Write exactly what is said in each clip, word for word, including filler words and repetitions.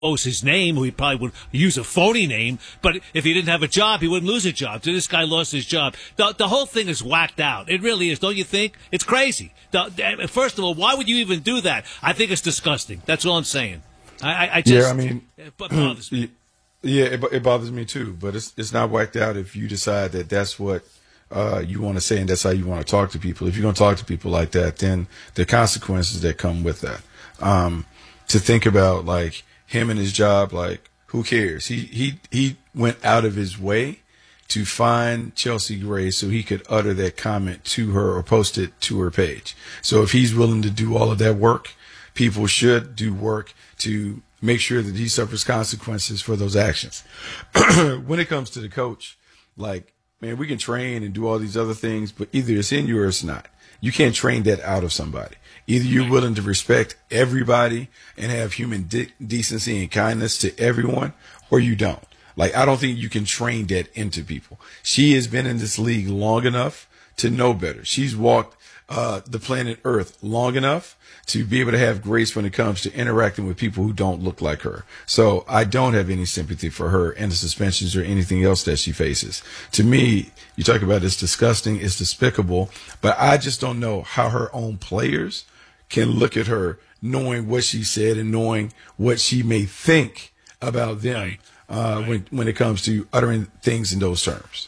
knows his name, who he probably would use a phony name, but if he didn't have a job, he wouldn't lose a job. So this guy lost his job. The, the whole thing is whacked out. It really is, don't you think? It's crazy. The, first of all, why would you even do that? I think it's disgusting. That's all I'm saying. I, I, I just, yeah, I mean, it bothers me. Yeah, it, it bothers me too. But it's it's not whacked out if you decide that that's what uh, you want to say and that's how you want to talk to people. If you're going to talk to people like that, then the consequences that come with that. Um, to think about like him and his job, like who cares? He he he went out of his way to find Chelsea Gray so he could utter that comment to her or post it to her page. So if he's willing to do all of that work, people should do work to make sure that he suffers consequences for those actions. When it comes to the coach, like, man, we can train and do all these other things, but either it's in you or it's not. You can't train that out of somebody. Either you're willing to respect everybody and have human de- decency and kindness to everyone, or you don't. Like, I don't think you can train that into people. She has been in this league long enough to know better. She's walked uh, the planet Earth long enough to be able to have grace when it comes to interacting with people who don't look like her. So I don't have any sympathy for her and the suspensions or anything else that she faces. To me, you talk about it's disgusting, it's despicable, but I just don't know how her own players can look at her knowing what she said and knowing what she may think about them right. Uh, right. when, when it comes to uttering things in those terms.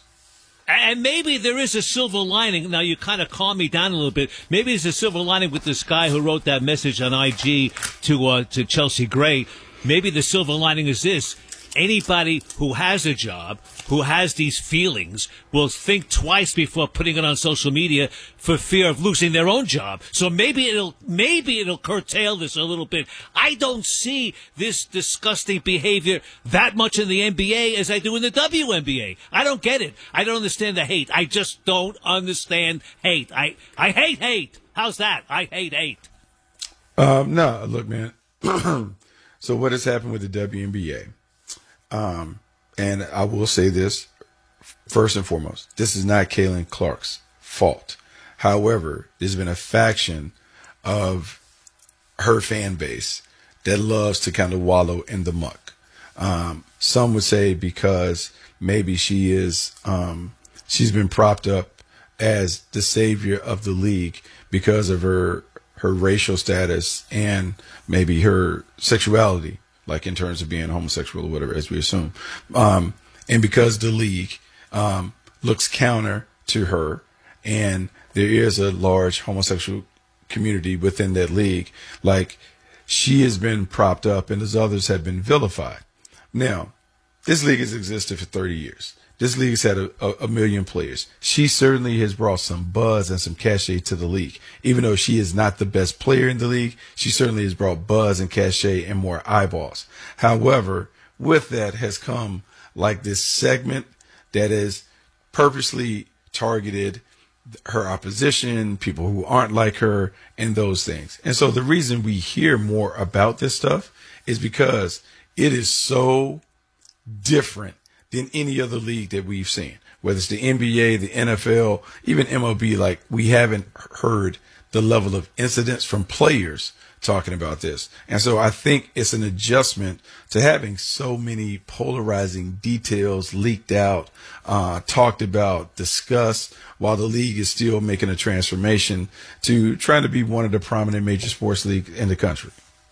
And maybe there is a silver lining. Now, you kind of calm me down a little bit. Maybe there's a silver lining with this guy who wrote that message on I G to uh, to Chelsea Gray. Maybe the silver lining is this. Anybody who has a job, who has these feelings, will think twice before putting it on social media for fear of losing their own job. So maybe it'll maybe it'll curtail this a little bit. I don't see this disgusting behavior that much in the N B A as I do in the W N B A. I don't get it. I don't understand the hate. I just don't understand hate. I, I hate hate. How's that? I hate hate. Um, no, look, man. So what has happened with the W N B A? Um, and I will say this first and foremost, this is not Caitlin Clark's fault. However, there's been a faction of her fan base that loves to kind of wallow in the muck. Um, some would say because maybe she is, um, she's been propped up as the savior of the league because of her, her racial status and maybe her sexuality. Like in terms of being homosexual or whatever, as we assume. Um, and because the league um, looks counter to her and there is a large homosexual community within that league, like she has been propped up and as others have been vilified. Now, this league has existed for thirty years. This league has had a, a, a million players. She certainly has brought some buzz and some cachet to the league. Even though she is not the best player in the league, she certainly has brought buzz and cachet and more eyeballs. However, with that has come like this segment that is purposely targeted her opposition, people who aren't like her, and those things. And so the reason we hear more about this stuff is because it is so different than any other league that we've seen, whether it's the N B A, the N F L, even M L B. Like, we haven't heard the level of incidents from players talking about this. And so I think it's an adjustment to having so many polarizing details leaked out, uh, talked about, discussed, while the league is still making a transformation to trying to be one of the prominent major sports leagues in the country.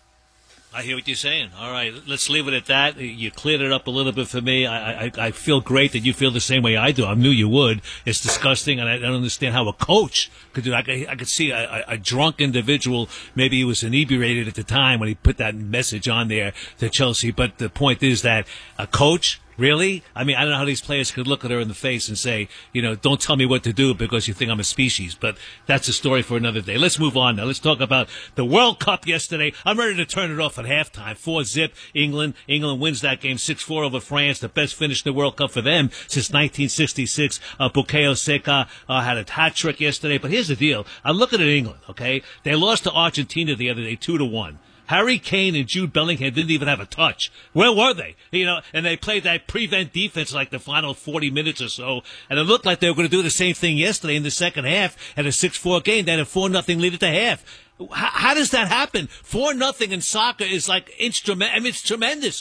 I hear what you're saying. All right, let's leave it at that. You cleared it up a little bit for me. I, I, I feel great that you feel the same way I do. I knew you would. It's disgusting, and I don't understand how a coach could do that. I could, I could see a, a drunk individual, maybe he was inebriated at the time when he put that message on there to Chelsea. But the point is that a coach, really? I mean, I don't know how these players could look at her in the face and say, you know, don't tell me what to do because you think I'm a species. But that's a story for another day. Let's move on now. Let's talk about the World Cup yesterday. I'm ready to turn it off at halftime. four zip, England. England wins that game six four over France. The best finish in the World Cup for them since nineteen sixty-six. Uh, Bukayo Saka uh, had a hat trick yesterday. But here's the deal. I'm looking at England, okay? They lost to Argentina the other day, two to one. Harry Kane and Jude Bellingham didn't even have a touch. Where were they? You know, and they played that prevent defense like the final forty minutes or so, and it looked like they were going to do the same thing yesterday in the second half at a six four game. They had a four nothing lead at the half. How, how does that happen? Four nothing in soccer is like instrument. I mean, it's tremendous.